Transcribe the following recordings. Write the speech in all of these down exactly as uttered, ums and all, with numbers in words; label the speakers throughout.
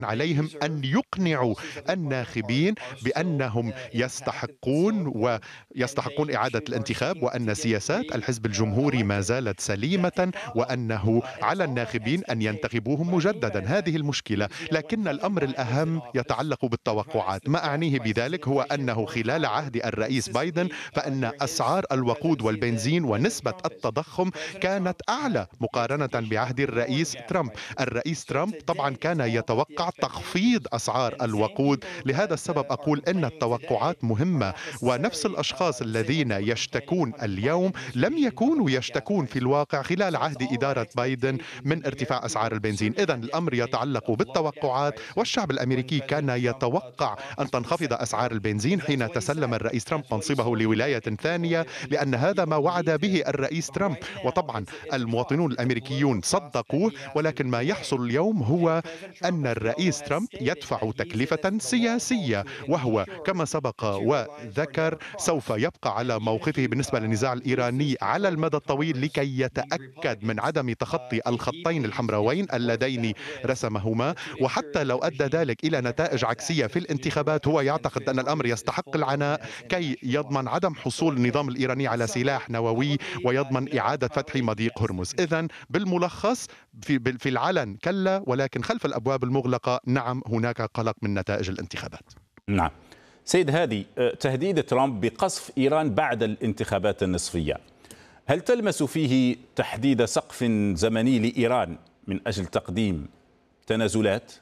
Speaker 1: عليهم أن يقنعوا الناخبين بأنهم يستحقون ويستحقون إعادة الانتخاب، وأن سياسات الحزب الجمهوري ما زالت سليمة، وأنه على الناخبين أن ينتخبوهم مجددا. هذه المشكلة، لكن الأمر الأهم يتعلق بالتوقعات. ما أعنيه بذلك هو أنه خلال عهد الرئيس بايدن فإن أسعار الوقود والبنزين ونسبة التضخم كانت أعلى مقارنة بعهد الرئيس ترامب. الرئيس ترامب طبعا كان يتوقع تخفيض أسعار الوقود. لهذا السبب أقول إن التوقعات مهمة، ونفس الأشخاص الذين يشتكون اليوم لم يكونوا يشتكون في الواقع خلال عهد إدارة بايدن من ارتفاع أسعار البنزين. إذن الأمر يتعلق بالتوقعات، والشعب الأمريكي كان يتوقع أن تنخفض أسعار البنزين حين تسلم الرئيس ترامب منصبه لولاية ثانية، لأن هذا ما وعد به الرئيس ترامب. وطبعا المواطنون الأمريكيون صدقوه، ولكن ما يحصل اليوم هو أن الرئيس ترامب يدفع تكلفة سياسية، وهو كما سبق وذكر سوف يبقى على موقفه بالنسبة للنزاع الإيراني على المدى الطويل لكي يتأكد من عدم تخطي الخطين الحمراوين اللذين رسمهما. وحتى لو أدى ذلك إلى نتائج عكسية في الانتخابات، هو يعتقد أن الأمر يستحق العناء كي يضمن عدم حصول النظام الإيراني على سلاح نووي، ويضمن إعادة فتح مضيق هرمز. إذن بالملخص، في في العلن كلا، ولكن خلف الأبواب المغلقة نعم هناك قلق من نتائج الانتخابات.
Speaker 2: نعم سيد هادي، تهديد ترامب بقصف إيران بعد الانتخابات النصفية، هل تلمس فيه تحديد سقف زمني لإيران من أجل تقديم تنازلات؟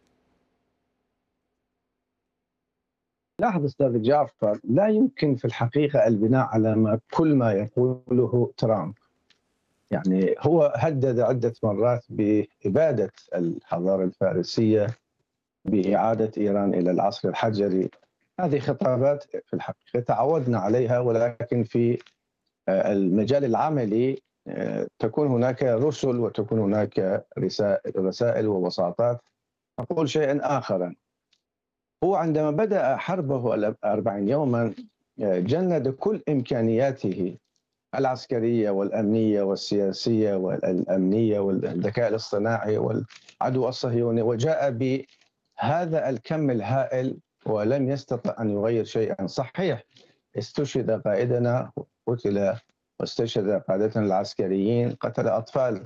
Speaker 3: لاحظ أستاذ جعفر، لا يمكن في الحقيقة البناء على ما كل ما يقوله ترامب. يعني هو هدد عدة مرات بإبادة الحضارة الفارسية، بإعادة إيران إلى العصر الحجري. هذه خطابات في الحقيقة تعودنا عليها، ولكن في المجال العملي تكون هناك رسل وتكون هناك رسائل ووساطات تقول شيئا آخرا. هو عندما بدأ حربه الأربعين يوما جند كل إمكانياته العسكرية والأمنية والسياسية والأمنية والذكاء الاصطناعي والعدو الصهيوني، وجاء بهذا الكم الهائل ولم يستطع أن يغير شيئا. صحيح استشهد قائدنا، قتل واستشهد قادتنا العسكريين، قتل أطفال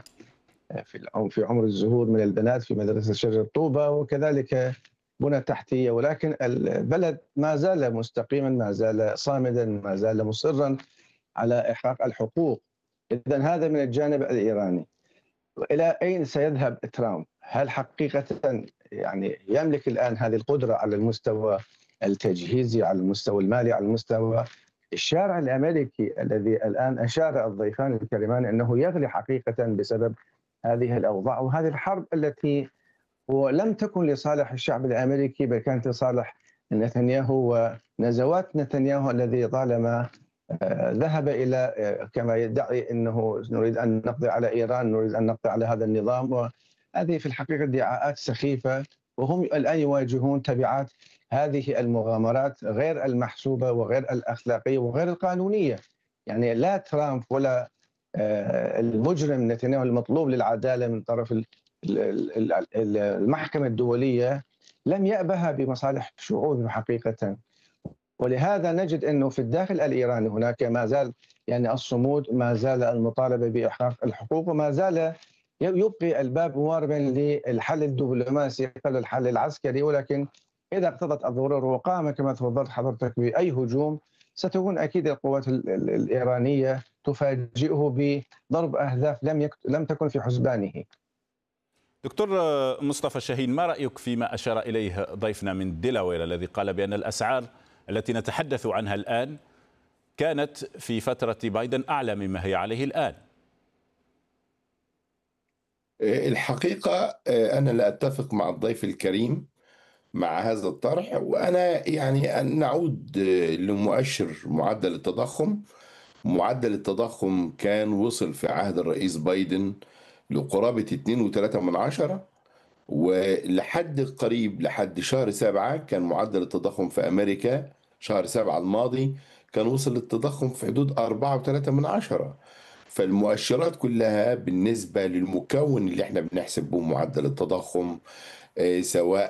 Speaker 3: في عمر الزهور من البنات في مدرسة شجر طوبة، وكذلك بنى تحتية، ولكن البلد ما زال مستقيما، ما زال صامدا، ما زال مصرا على إحقاق الحقوق. إذن هذا من الجانب الإيراني. إلى أين سيذهب ترامب؟ هل حقيقة يعني يملك الآن هذه القدرة على المستوى التجهيزي، على المستوى المالي، على المستوى الشارع الأمريكي الذي الآن أشار الضيفان الكريمان أنه يغلي حقيقة بسبب هذه الأوضاع وهذه الحرب التي ولم تكن لصالح الشعب الأمريكي، بل كانت لصالح نتنياهو ونزوات نتنياهو الذي طالما ذهب إلى كما يدعي أنه نريد أن نقضي على إيران، نريد أن نقضي على هذا النظام. وهذه في الحقيقة ادعاءات سخيفة، وهم الآن يواجهون تبعات هذه المغامرات غير المحسوبة وغير الأخلاقية وغير القانونية. يعني لا ترامب ولا المجرم نتنياهو المطلوب للعدالة من طرف المحكمة الدولية لم يأبها بمصالح الشعوب حقيقة. ولهذا نجد أنه في الداخل الإيراني هناك ما زال يعني الصمود، ما زال المطالبة بإحقاق الحقوق، وما زال يبقي الباب مواربا للحل الدبلوماسي قبل الحل العسكري. ولكن إذا اقتضت الضرورة وقام كما تفضلت حضرتك بأي هجوم، ستكون أكيد القوات الإيرانية تفاجئه بضرب أهداف لم يك... لم تكن في حسبانه.
Speaker 2: دكتور مصطفى شاهين، ما رأيك فيما أشار إليه ضيفنا من ديلاوير الذي قال بأن الأسعار التي نتحدث عنها الآن كانت في فترة بايدن أعلى مما هي عليه الآن؟
Speaker 4: الحقيقة أنا لا أتفق مع الضيف الكريم مع هذا الطرح، وأنا يعني أن نعود لمؤشر معدل التضخم. معدل التضخم كان وصل في عهد الرئيس بايدن لقرابة اثنين فاصلة ثلاثة من عشرة، ولحد قريب لحد شهر سبعة كان معدل التضخم في أمريكا شهر سبعة الماضي كان وصل للتضخم في حدود أربعة فاصلة ثلاثة من عشرة. فالمؤشرات كلها بالنسبة للمكون اللي احنا بنحسب به معدل التضخم، سواء